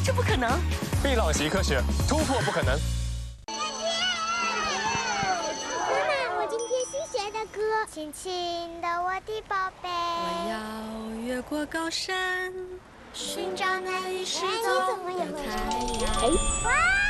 这不可能。 碧浪习科学，突破不可能。 妈妈，我今天新学的歌，轻轻的我的宝贝。 我要越过高山，寻找那已失踪的太阳。 哇！